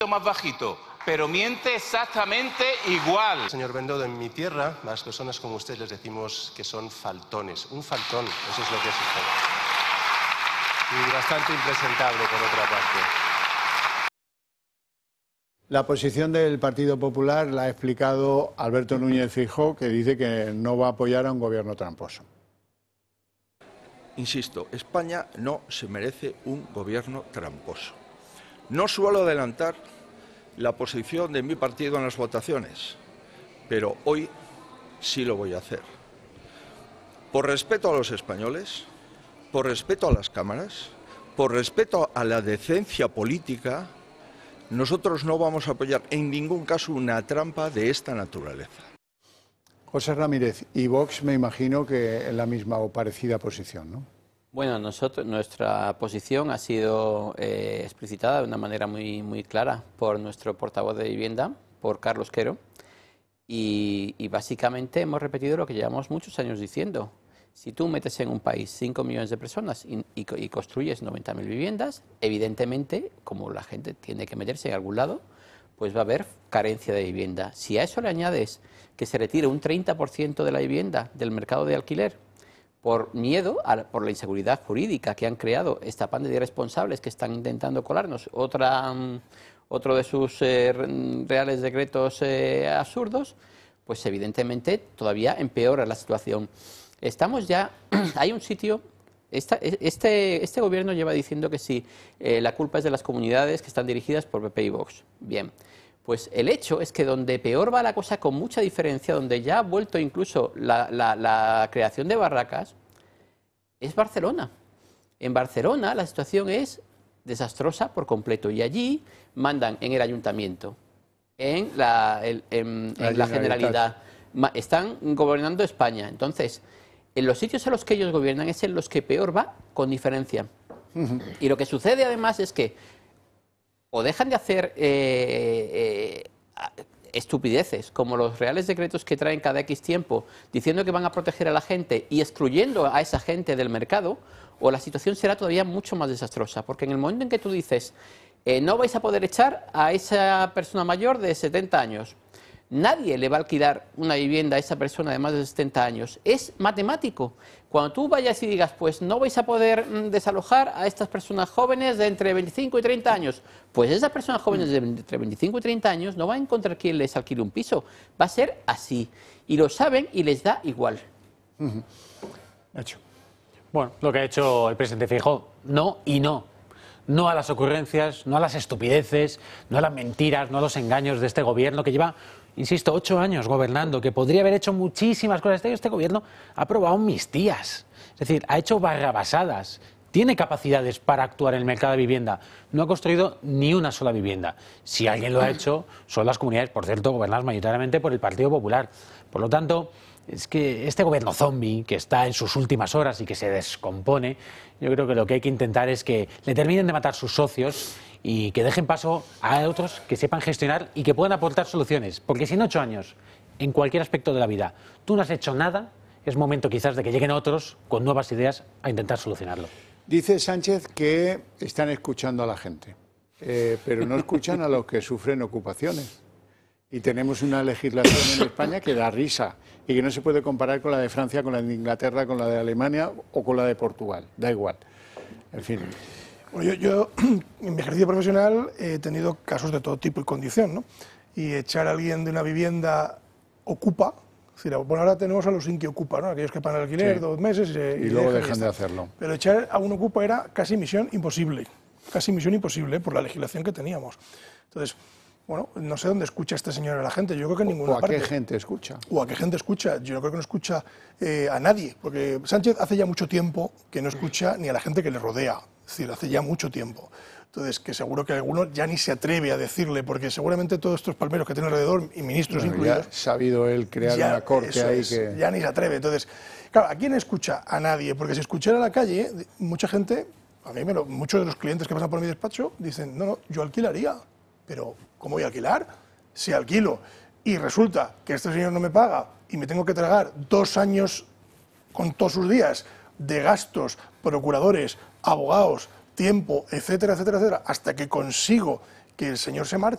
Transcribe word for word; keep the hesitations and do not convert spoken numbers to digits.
más bajito, pero miente exactamente igual. Señor Bendodo, en mi tierra, las personas como usted les decimos que son faltones. Un faltón, eso es lo que es usted. Y bastante impresentable, por otra parte. La posición del Partido Popular la ha explicado Alberto Núñez Feijóo, que dice que no va a apoyar a un gobierno tramposo. Insisto, España no se merece un gobierno tramposo. No suelo adelantar la posición de mi partido en las votaciones, pero hoy sí lo voy a hacer. Por respeto a los españoles, por respeto a las cámaras, por respeto a la decencia política, nosotros no vamos a apoyar en ningún caso una trampa de esta naturaleza. José Ramírez, y Vox me imagino que en la misma o parecida posición, ¿no? Bueno, nosotros, nuestra posición ha sido eh, explicitada de una manera muy, muy clara por nuestro portavoz de Vivienda, por Carlos Quero, y, y básicamente hemos repetido lo que llevamos muchos años diciendo. Si tú metes en un país cinco millones de personas y, y, y construyes noventa mil viviendas, evidentemente, como la gente tiene que meterse en algún lado, pues va a haber carencia de vivienda. Si a eso le añades que se retire un treinta por ciento de la vivienda del mercado de alquiler por miedo, a, por la inseguridad jurídica que han creado esta panda de irresponsables que están intentando colarnos, otra, um, otro de sus eh, reales decretos eh, absurdos, pues evidentemente todavía empeora la situación. Estamos ya, hay un sitio, esta, este, este gobierno lleva diciendo que sí, eh, la culpa es de las comunidades que están dirigidas por P P y Vox. Bien, pues el hecho es que donde peor va la cosa con mucha diferencia, donde ya ha vuelto incluso la, la, la creación de barracas, es Barcelona. En Barcelona la situación es desastrosa por completo y allí mandan en el ayuntamiento, en la, el, en, en la Generalidad, están gobernando España. Entonces, en los sitios en los que ellos gobiernan es en los que peor va, con diferencia. Uh-huh. Y lo que sucede además es que o dejan de hacer eh, eh, estupideces, como los reales decretos que traen cada X tiempo, diciendo que van a proteger a la gente y excluyendo a esa gente del mercado, o la situación será todavía mucho más desastrosa. Porque en el momento en que tú dices, eh, no vais a poder echar a esa persona mayor de setenta años, nadie le va a alquilar una vivienda a esa persona de más de setenta años. Es matemático. Cuando tú vayas y digas, pues no vais a poder mm, desalojar a estas personas jóvenes de entre veinticinco y treinta años, pues esas personas jóvenes de entre veinticinco y treinta años no van a encontrar quien les alquile un piso. Va a ser así. Y lo saben y les da igual. Uh-huh. Hecho. Bueno, lo que ha hecho el presidente Feijóo, no y no. No a las ocurrencias, no a las estupideces, no a las mentiras, no a los engaños de este gobierno que lleva, insisto, ocho años gobernando, que podría haber hecho muchísimas cosas. Este, este gobierno ha aprobado amnistías, es decir, ha hecho barrabasadas, tiene capacidades para actuar en el mercado de vivienda, no ha construido ni una sola vivienda. Si alguien lo ha hecho, son las comunidades, por cierto, gobernadas mayoritariamente por el Partido Popular. Por lo tanto, es que este gobierno zombie, que está en sus últimas horas y que se descompone, yo creo que lo que hay que intentar es que le terminen de matar sus socios y que dejen paso a otros que sepan gestionar y que puedan aportar soluciones. Porque si en ocho años, en cualquier aspecto de la vida, tú no has hecho nada, es momento quizás de que lleguen otros con nuevas ideas a intentar solucionarlo. Dice Sánchez que están escuchando a la gente, eh, pero no escuchan a los que sufren ocupaciones. Y tenemos una legislación en España que da risa y que no se puede comparar con la de Francia, con la de Inglaterra, con la de Alemania o con la de Portugal. Da igual. En fin. Bueno, yo, yo, en mi ejercicio profesional, he tenido casos de todo tipo y condición, ¿no? Y echar a alguien de una vivienda ocupa, es decir, bueno, ahora tenemos a los sin que ocupa, ¿no? Aquellos que pagan alquiler sí. dos meses y, y, y luego dejan, dejan de hacerlo. Pero echar a un ocupa era casi misión imposible, casi misión imposible, ¿eh? Por la legislación que teníamos. Entonces, bueno, no sé dónde escucha este señor a la gente, yo creo que en ninguna parte. ¿O a qué gente escucha? O a qué gente escucha, yo creo que no escucha eh, a nadie, porque Sánchez hace ya mucho tiempo que no escucha ni a la gente que le rodea, es decir, hace ya mucho tiempo. Entonces, que seguro que alguno ya ni se atreve a decirle, porque seguramente todos estos palmeros que tiene alrededor, y ministros bueno, incluidos... Ya ha sabido él crear ya, una corte ahí es, que... Ya ni se atreve. Entonces, claro, ¿a quién escucha? A nadie, porque si escuchara a la calle, mucha gente, a mí me lo, muchos de los clientes que pasan por mi despacho dicen, no, no, yo alquilaría, pero ¿cómo voy a alquilar? Si alquilo y resulta que este señor no me paga y me tengo que tragar dos años con todos sus días de gastos, procuradores, abogados, tiempo, etcétera, etcétera, etcétera, hasta que consigo que el señor se marche,